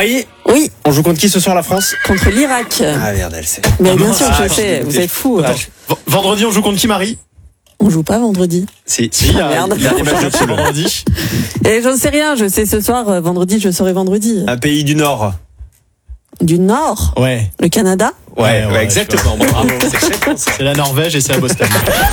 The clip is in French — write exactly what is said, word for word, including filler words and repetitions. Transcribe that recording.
Marie, Oui, on joue contre qui ce soir, la France? contre l'Irak. Ah merde, elle sait. Mais bien sûr, Ah, je sais, je- vous êtes fous. Attends, v- vendredi, on joue contre qui, Marie? On joue pas vendredi. Si, Si, il y a, Merde. il y a des matchs de foot vendredi. Et j'en sais rien, je sais ce soir, euh, vendredi, je saurai vendredi. un pays du Nord. Du Nord, Ouais. le Canada. Ouais, Ouais, ouais, ouais, exactement. Bravo, c'est excellent, ça. C'est la Norvège et c'est à Boston.